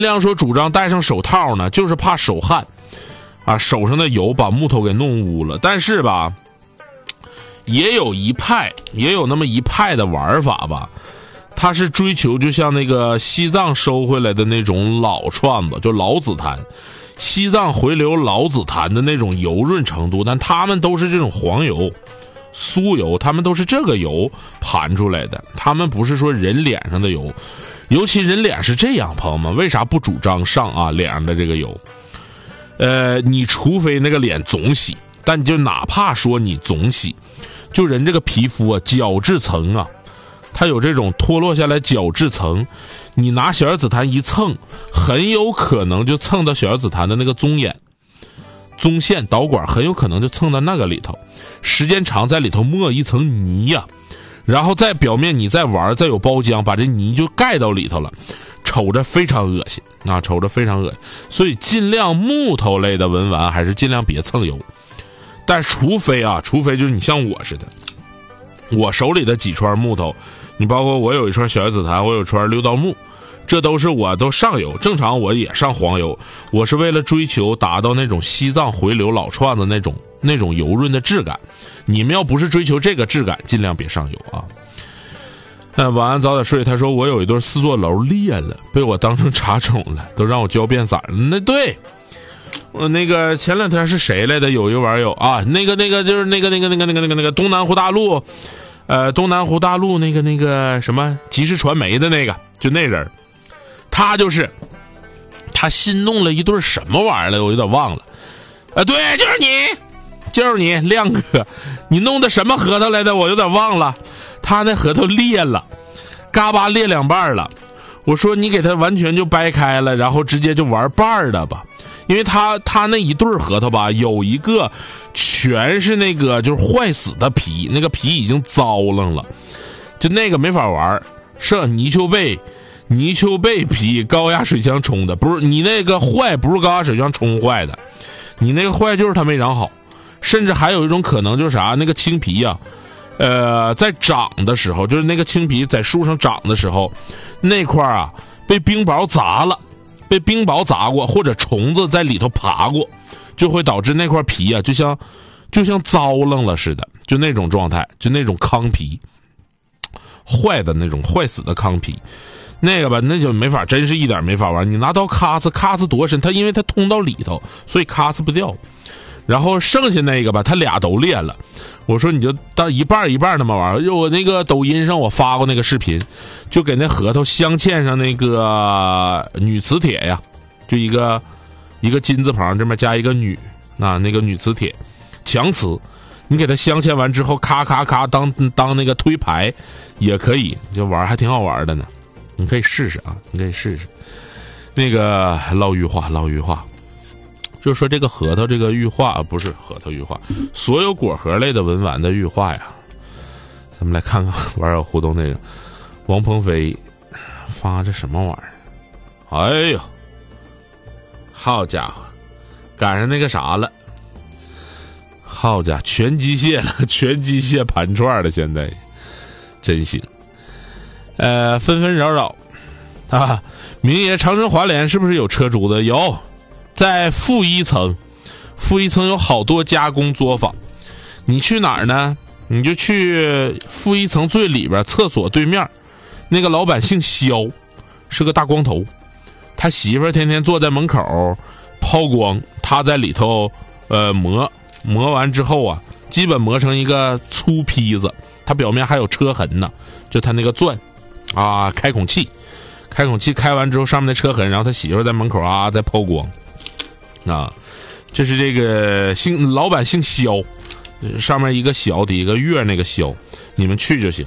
量说主张戴上手套呢，就是怕手汗啊，手上的油把木头给弄污了。但是吧，也有那么一派的玩法吧，他是追求就像那个西藏收回来的那种老串子，就老紫檀，西藏回流老紫檀的那种油润程度，但他们都是这种黄油、酥油，他们都是这个油盘出来的，他们不是说人脸上的油。尤其人脸是这样，朋友们，为啥不主张上啊脸上的这个油？你除非那个脸总洗，但你就哪怕说你总洗，就人这个皮肤啊，角质层啊，它有这种脱落下来角质层，你拿小叶紫檀一蹭，很有可能就蹭到小叶紫檀的那个棕眼、棕线、导管，很有可能就蹭到那个里头，时间长在里头没一层泥呀。然后在表面你再玩，再有包浆，把这泥就盖到里头了，瞅着非常恶心啊，瞅着非常恶心。所以尽量木头类的文玩还是尽量别蹭油。但除非就是你像我似的，我手里的几串木头，你包括我有一串小叶紫檀，我有一串六道木，这都是我都上油，正常我也上黄油，我是为了追求达到那种西藏回流老串子那种油润的质感。你们要不是追求这个质感，尽量别上油啊。晚安早点睡。他说我有一对4座楼裂了，被我当成茶种了，都让我浇变色了。那对，我那个前2天是谁来的？有一网友啊，那个就是那个东南湖大陆，东南湖大陆那个什么即时传媒的那个，就那人，他新弄了一对什么玩意儿来，我有点忘了。对，就是你亮哥，你弄的什么核桃来的？我有点忘了。他那核桃裂了，嘎巴裂2半了。我说你给他完全就掰开了，然后直接就玩瓣的吧，因为他那一对核桃吧，有一个全是那个就是坏死的皮，那个皮已经糟楞了，就那个没法玩。是泥鳅贝皮高压水枪冲的，不是你那个坏，不是高压水枪冲坏的，你那个坏就是它没长好。甚至还有一种可能就是啥，那个青皮啊，在长的时候，就是那个青皮在树上长的时候，那块啊被冰雹砸了，被冰雹砸过，或者虫子在里头爬过，就会导致那块皮啊就像糟楞了似的，就那种状态，就那种糠皮，坏的那种坏死的糠皮。那个吧，那就没法，真是一点没法玩。你拿刀咔呲多深，它因为它通到里头，所以咔呲不掉。然后剩下那个吧，他俩都裂了。我说你就当一半那么玩。我那个抖音上我发过那个视频，就给那核桃镶嵌上那个女磁铁呀，就一个金字旁这边加一个女，那个女磁铁强磁，你给它镶嵌完之后，咔当那个推牌也可以，就玩还挺好玩的呢。你可以试试啊，你可以试试。那个捞玉化。就说这个核桃这个玉化，不是核桃玉化，所有果核类的文玩的玉化呀，咱们来看看网友互动内容。王鹏飞发这什么玩意儿？哎呦，好家伙，赶上那个啥了，好家伙，全机械了，全机械盘串了，现在真行。纷扰啊，明爷长春华联是不是有车主的？有。在负一层有好多加工作坊。你去哪儿呢？你就去负一层最里边厕所对面，那个老板姓肖，是个大光头，他媳妇儿天天坐在门口抛光，他在里头磨完之后啊，基本磨成一个粗坯子，它表面还有车痕呢，就他那个钻啊，开孔器开完之后上面的车痕，然后他媳妇儿在门口啊在抛光。啊，这是这个老板姓肖，上面一个小底一个月那个肖，你们去就行。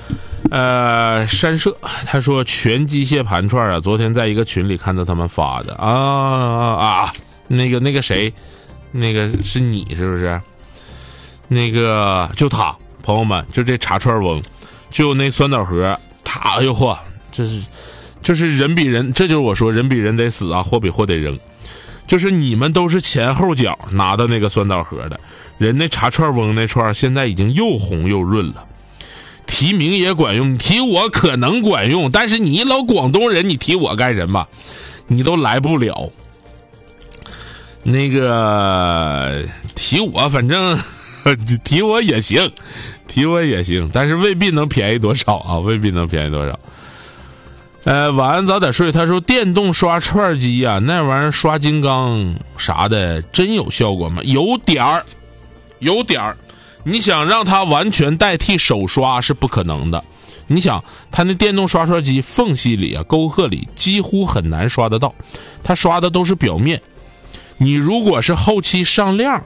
山社他说全机械盘串啊，昨天在一个群里看到他们发的那个谁，那个是你是不是？那个就他朋友们，就这茶串翁，就那酸枣核，他哎呦嚯，这是人比人，这就是我说人比人得死啊，货比货得扔。就是你们都是前后脚拿到那个酸枣核的，人那茶串翁那串现在已经又红又润了。提名也管用，你提我可能管用，但是你老广东人，你提我干什么？ 你都来不了。那个提我，反正提我也行，提我也行，但是未必能便宜多少啊，未必能便宜多少。晚安早点睡。他说电动刷串机啊，那玩意儿刷金刚啥的真有效果吗？有点儿。你想让它完全代替手刷是不可能的。你想它那电动刷刷机缝隙里啊，沟壑里几乎很难刷得到，它刷的都是表面。你如果是后期上亮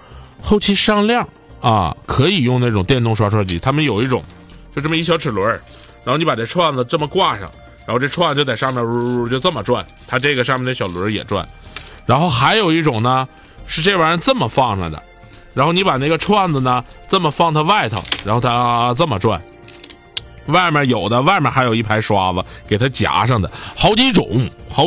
啊，可以用那种电动刷刷机。他们有一种就这么一小齿轮，然后你把这串子这么挂上，然后这串就在上面呜就这么转，它这个上面的小轮也转。然后还有一种呢是这玩意儿这么放上的，然后你把那个串子呢这么放它外头，然后它这么转。外面还有一排刷子给它夹上的，好几种。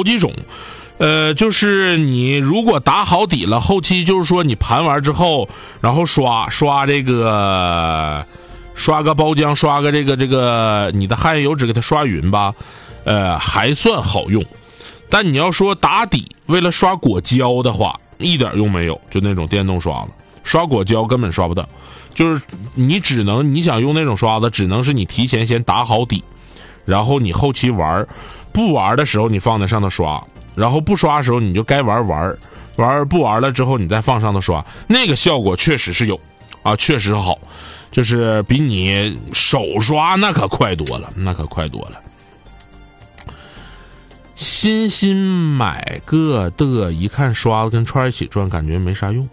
就是你如果打好底了，后期就是说你盘完之后，然后刷这个，刷个包浆，刷个这个你的汗油纸给它刷匀吧，还算好用。但你要说打底为了刷果胶的话，一点用没有，就那种电动刷子刷果胶根本刷不到。就是你想用那种刷子，只能是你提前先打好底，然后你后期不玩的时候你放在上头刷，然后不刷的时候你就该玩不玩了之后你再放上头刷，那个效果确实是有啊，确实好，就是比你手刷那可快多了。新买个的，一看刷子跟串一起转，感觉没啥用。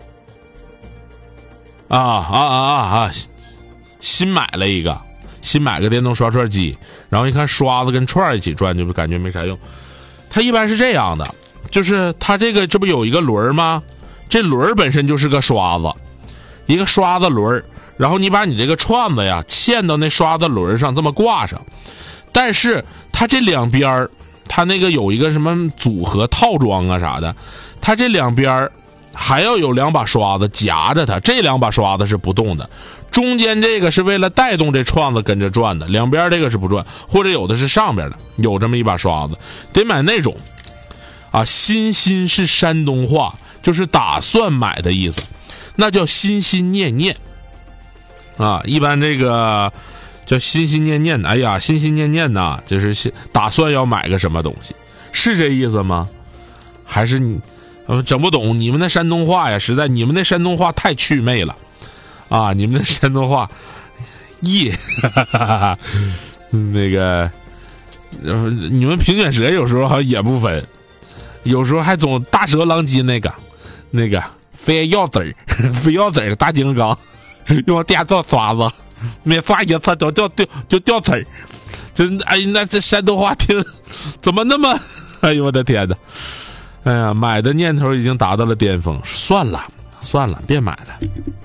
新买个电动刷串机，然后一看刷子跟串一起转，就感觉没啥用。它一般是这样的，就是它这不有一个轮吗？这轮本身就是个刷子，一个刷子轮，然后你把你这个串子呀嵌到那刷子轮上，这么挂上。但是它这两边它那个有一个什么组合套装啊啥的，它这两边还要有两把刷子夹着它，这两把刷子是不动的，中间这个是为了带动这串子跟着转的，两边这个是不转，或者有的是上边的有这么一把刷子，得买那种啊。心是山东话，就是打算买的意思，那叫心心念念啊。一般这个叫心心念念的，哎呀，心心念念呐，就是打算要买个什么东西，是这意思吗？还是你整不懂你们的山东话呀？实在你们那山东话太趣味了啊！你们的山东话那个你们平卷舌有时候好像也不分，有时候还总大舌狼藉那个非要籽儿大金刚用电做刷子，每刷一次都掉籽儿，真哎，那这山东话听怎么那么哎呦我的天哪！哎呀，买的念头已经达到了巅峰，算了，别买了。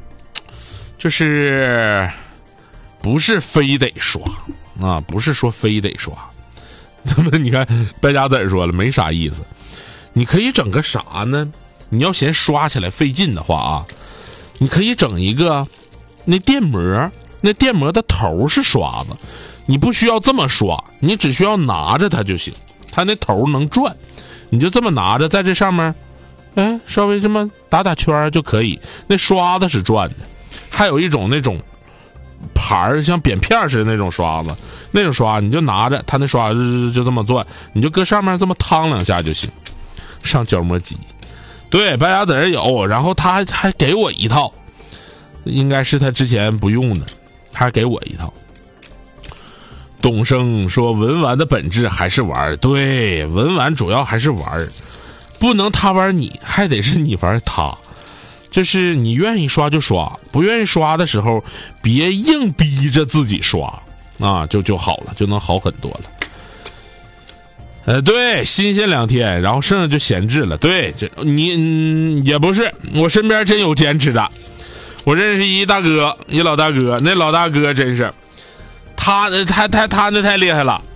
就是不是非得刷啊，不是说非得刷。那么你看败家子说了，没啥意思。你可以整个啥呢？你要嫌刷起来费劲的话啊，你可以整一个那电膜的头是刷子，你不需要这么刷，你只需要拿着它就行，它那头能转。你就这么拿着，在这上面，稍微这么打圈就可以。那刷子是转的，还有一种那种盘像扁片似的那种刷子，那种刷你就拿着，它那刷就这么转，你就搁上面这么烫两下就行。上角膜机，对，白牙子儿有，然后他还给我一套，应该是他之前不用的，他给我一套。董生说文玩的本质还是玩，对，文玩主要还是玩，不能他玩你，还得是你玩他。就是你愿意刷就刷，不愿意刷的时候别硬逼着自己刷啊，就好了，就能好很多了。对，新鲜2天，然后剩下就闲置了。对，这你也不是，我身边真有坚持的。我认识一老大哥，那老大哥真是他那太厉害了，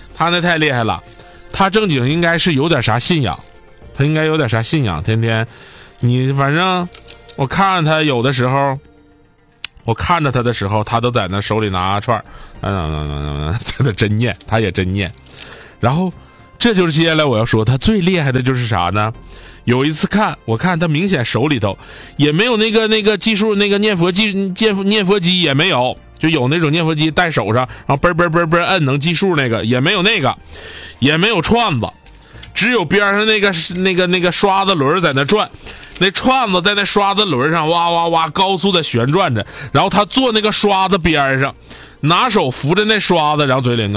他正经应该是有点啥信仰，天天你反正我看他有的时候，我看着他的时候，他都在那手里拿串儿，在那真念，他也真念，然后这就是接下来我要说他最厉害的就是啥呢？有一次我看他明显手里头也没有那个技术，那个念佛机也没有，就有那种念佛机戴手上，然后嘣嘣嘣嘣摁能计数那个也没有，也没有串子，只有边上那个刷子轮在那转，那串子在那刷子轮上哇哇哇高速的旋转着，然后他坐那个刷子边上，拿手扶着那刷子，然后嘴里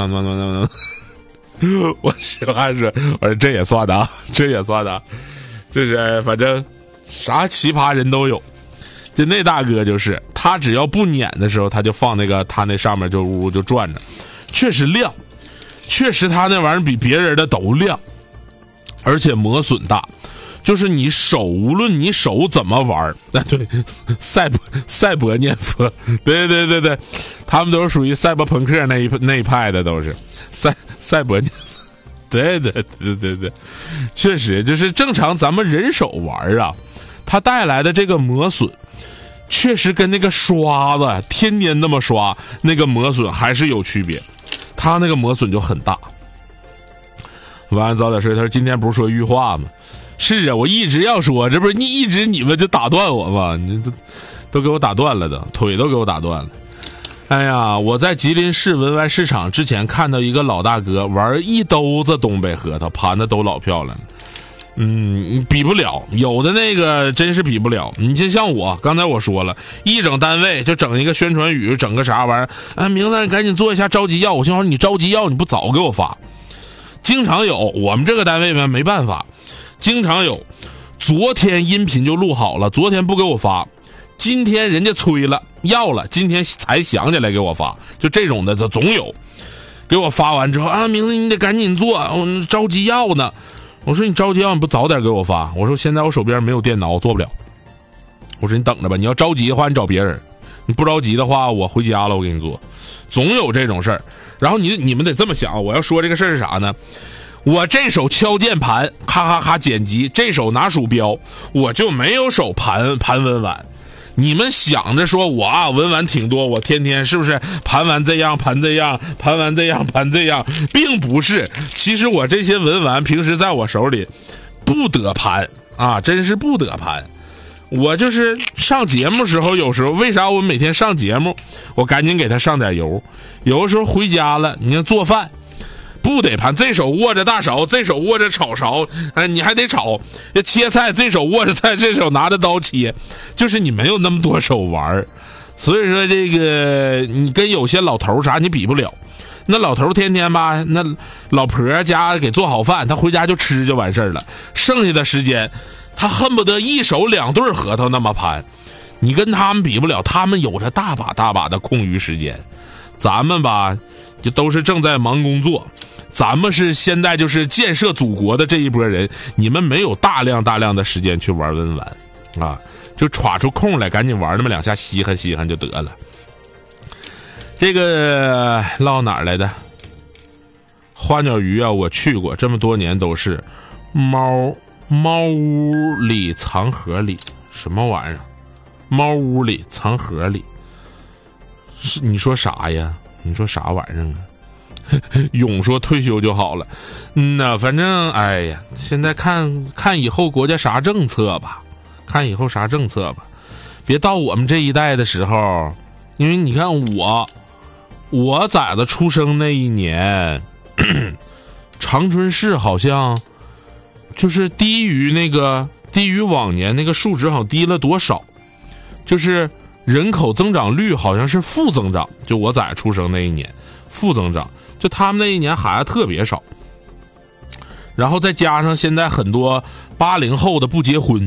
我喜欢说，我说这也算的啊，这也算的，就是反正啥奇葩人都有。就那大哥就是他只要不撵的时候，他就放他那上面就呜就转着，确实亮，确实他那玩意儿比别人的都亮，而且磨损大。就是你手无论你手怎么玩，对，赛博念佛，对，他们都是属于赛博朋克那一派的，都是赛博念佛，对，确实就是正常咱们人手玩啊，它带来的这个磨损，确实跟那个刷子天天那么刷那个磨损还是有区别，它那个磨损就很大。晚安早点睡，他说今天不是说预话吗？是啊，我一直要说，这不是你们就打断我吗？你都给我打断了的，腿都给我打断了。哎呀，我在吉林市文玩市场之前看到一个老大哥玩一兜子东北核桃，盘的都老漂亮了。比不了，有的那个真是比不了。你就像我刚才我说了，一整单位就整一个宣传语，整个啥玩意儿啊？名字赶紧做一下着急要，我心说你着急要你不早给我发。经常有我们这个单位没办法，经常有昨天音频就录好了，昨天不给我发，今天人家催了要了，今天才想起来给我发，就这种的总有。给我发完之后啊，名字你得赶紧做，我着急要呢。我说你着急要你不早点给我发？我说现在我手边没有电脑，我做不了。我说你等着吧，你要着急的话你找别人，你不着急的话我回家了我给你做。总有这种事儿。然后你们得这么想，我要说这个事儿是啥呢？我这手敲键盘咔咔咔剪辑，这手拿鼠标，我就没有手盘文玩。你们想着说我啊文玩挺多，我天天是不是盘完这样盘这样，盘完这样盘这样，并不是。其实我这些文玩平时在我手里不得盘啊，真是不得盘。我就是上节目时候，有时候为啥我每天上节目我赶紧给他上点油，有的时候回家了你看做饭不得盘，这手握着大勺，这手握着炒勺，你还得炒，切菜这手握着菜，这手拿着刀切，就是你没有那么多手玩。所以说这个你跟有些老头啥你比不了。那老头天天吧，那老婆家给做好饭，他回家就吃就完事儿了，剩下的时间他恨不得一手2对核桃那么盘，你跟他们比不了，他们有着大把的空余时间。咱们吧就都是正在忙工作，咱们是现在就是建设祖国的这一波人，你们没有大量的时间去玩文玩啊，就歘出空来赶紧玩那么2下稀罕就得了。这个唠哪儿来的？花鸟鱼啊，我去过，这么多年都是猫屋里藏盒里，什么玩意儿？猫屋里藏盒里，是你说啥呀？你说啥玩意儿啊？勇说退休就好了。反正哎呀，现在看以后国家啥政策吧，看以后啥政策吧，别到我们这一代的时候，因为你看我崽子出生那一年，长春市好像就是低于往年那个数值好像低了多少，就是人口增长率好像是负增长，就我崽出生那一年负增长，就他们那一年孩子特别少，然后再加上现在很多80后的不结婚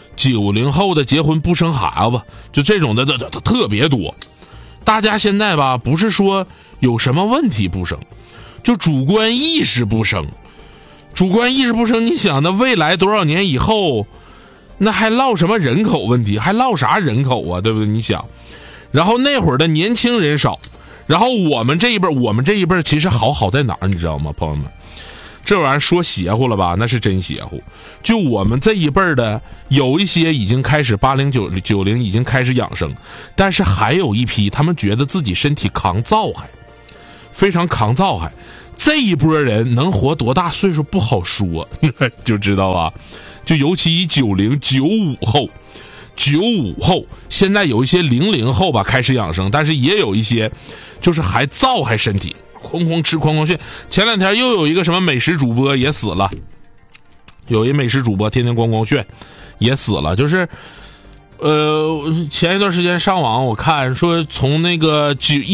，90后的结婚不生孩子，就这种的特别多。大家现在吧不是说有什么问题不生，就主观意识不生，你想那未来多少年以后，那还落什么人口问题，还落啥人口啊，对不对？你想，然后那会儿的年轻人少，然后我们这一辈其实好在哪儿你知道吗，朋友们？这玩意儿说邪乎了吧，那是真邪乎。就我们这一辈的有一些已经开始80、90已经开始养生，但是还有一批他们觉得自己身体抗造害，非常抗造害， 这一波人能活多大岁数不好说，就知道吧？就尤其以90、95后，现在有一些00后吧开始养生，但是也有一些就是还造还身体，哐哐吃哐哐炫。前2天又有一个什么美食主播也死了，有一美食主播天天咣咣炫也死了，就是前一段时间上网我看说，从那个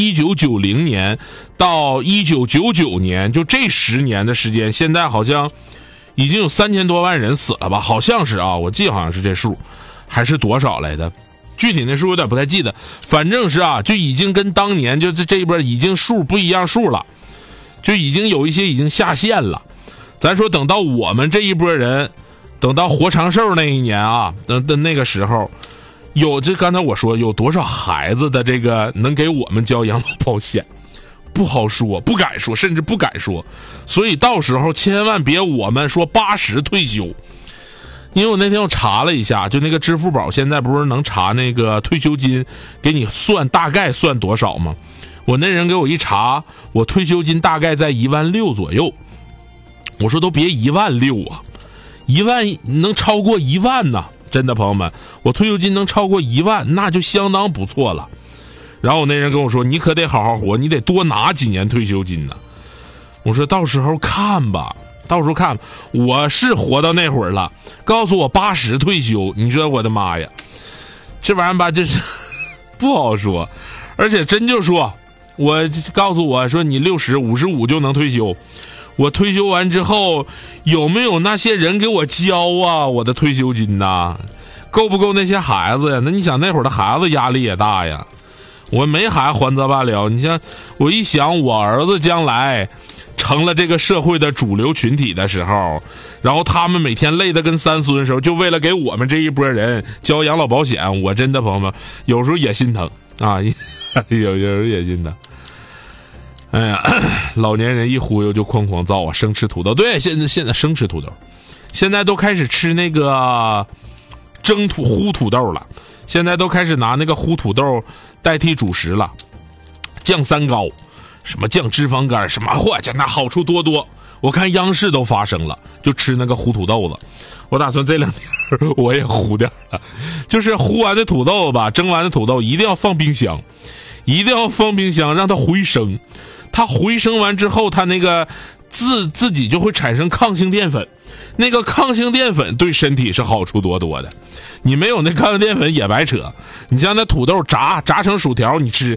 1990年到1999年，就这10年的时间，现在好像已经有3000多万人死了吧？好像是啊，我记得好像是这数，还是多少来的？具体那数有点不太记得，反正是啊，就已经跟当年就这一波已经数不一样数了，就已经有一些已经下线了。咱说等到我们这一波人，等到活长寿那一年啊，等那个时候，这刚才我说有多少孩子的这个能给我们交养老保险，不好说，不敢说，甚至不敢说。所以到时候千万别我们说80退休，因为我那天我查了一下，就那个支付宝现在不是能查那个退休金，给你算大概算多少吗？我那人给我一查，我退休金大概在16000左右。我说都别16000啊，1万能超过1万呢，真的朋友们，我退休金能超过1万，那就相当不错了。然后我那人跟我说，你可得好好活，你得多拿几年退休金呢。我说到时候看吧，我是活到那会儿了，告诉我80退休，你说我的妈呀，这玩意儿吧，就是不好说。而且真就说，我告诉我说你60、55就能退休，我退休完之后有没有那些人给我交啊我的退休金呐？够不够那些孩子呀？那你想那会儿的孩子压力也大呀。我没孩子还则罢了，你像我一想我儿子将来成了这个社会的主流群体的时候，然后他们每天累得跟3孙的时候，就为了给我们这一波人交养老保险，我真的朋友们有时候也心疼啊，有时候也心疼。哎呀，老年人一忽悠就哐哐造啊，生吃土豆。对，现在生吃土豆，现在都开始吃那个烀土豆了，现在都开始拿那个烀土豆代替主食了，降三高，什么降脂肪肝，什么这那好处多多。我看央视都发声了，就吃那个烀土豆子。我打算这2天我也烀点了，就是烀完的土豆吧，蒸完的土豆一定要放冰箱，让它回升。它回升完之后，它那个自己就会产生抗性淀粉，那个抗性淀粉对身体是好处多多的。你没有那抗性淀粉也白扯。你像那土豆炸成薯条，你吃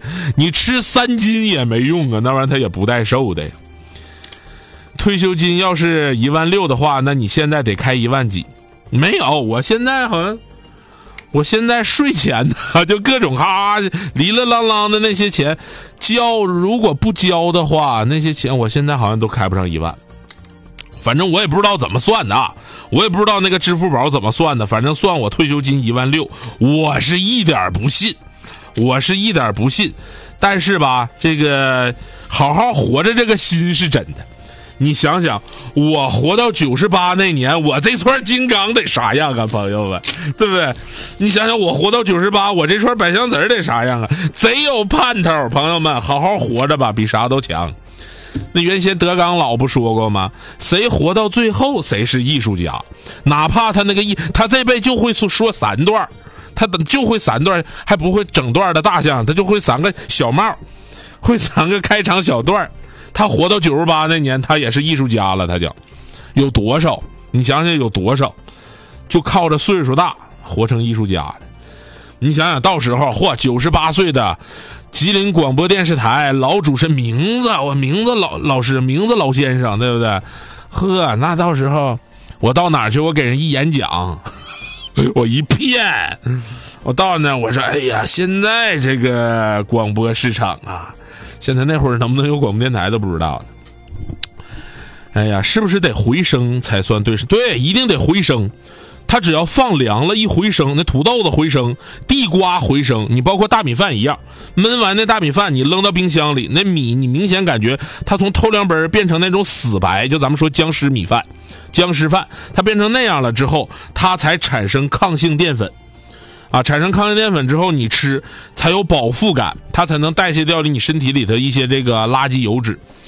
3斤也没用啊，那玩意儿它也不带瘦的。退休金要是16000的话，那你现在得开1万几。没有，我现在税前呢，就各种哩啦啷啷的那些钱交，如果不交的话，那些钱我现在好像都开不上1万。反正我也不知道怎么算的，我也不知道那个支付宝怎么算的，反正算我退休金16000，我是一点不信。但是吧，这个好好活着这个心是真的。你想想，我活到98那年，我这串金刚得啥样啊，朋友们，对不对？你想想，我活到98，我这串百香籽得啥样啊？贼有盼头，朋友们，好好活着吧，比啥都强。那原先德纲老不说过吗？谁活到最后，谁是艺术家。哪怕他他这辈就会说3段，他就会3段，还不会整段的大象，他就会3个小帽，会3个开场小段。他活到98那年，他也是艺术家了。他就有多少？你想想有多少，就靠着岁数大活成艺术家的。你想想到时候98岁的吉林广播电视台老主持人，名字老师，名字老先生，对不对？那到时候我到哪儿去，我给人一演讲，我一骗，我到那我说，哎呀，现在这个广播市场啊，现在那会儿能不能有广播电台都不知道呢。哎呀，是不是得回升才算对？对，一定得回升。它只要放凉了，一回升，那土豆子回升，地瓜回升，你包括大米饭一样，焖完那大米饭你扔到冰箱里，那米你明显感觉它从透亮杯变成那种死白，就咱们说僵尸米饭、僵尸饭，它变成那样了之后，它才产生抗性淀粉。产生抗性淀粉之后，你吃才有饱腹感，它才能代谢掉你身体里头一些这个垃圾油脂。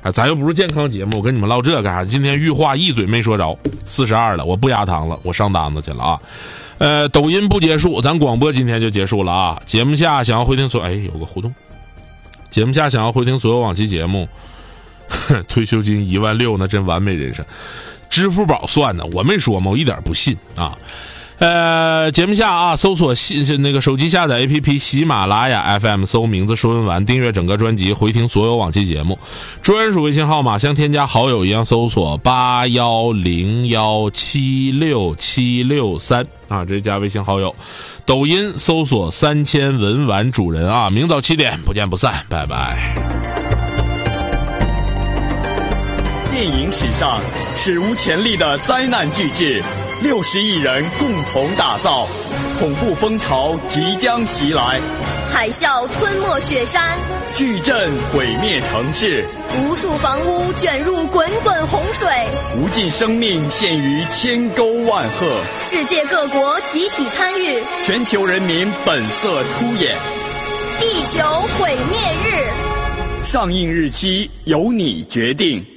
啊，咱又不是健康节目，我跟你们唠这干啥？今天玉话一嘴没说着，42了，我不压糖了，我上单子去了啊。抖音不结束，咱广播今天就结束了啊。节目下想要回听有个互动，节目下想要回听所有往期节目，退休金16000，那真完美人生。支付宝算的，我没说嘛，我一点不信啊。节目下啊，搜索那个手机下载 APP 喜马拉雅 FM， 搜名字说文完，订阅整个专辑，回听所有往期节目。专属微信号码像添加好友一样搜索8101767663啊，这加微信好友。抖音搜索3000文玩主人啊，明早7点不见不散，拜拜。 电影史上史无前例的灾难巨制，60亿人共同打造，恐怖风潮即将袭来， 海啸吞没雪山， 巨震毁灭城市， 无数房屋卷入滚滚洪水， 无尽生命陷于千沟万壑， 世界各国集体参与， 全球人民本色出演， 地球毁灭日， 上映日期由你决定。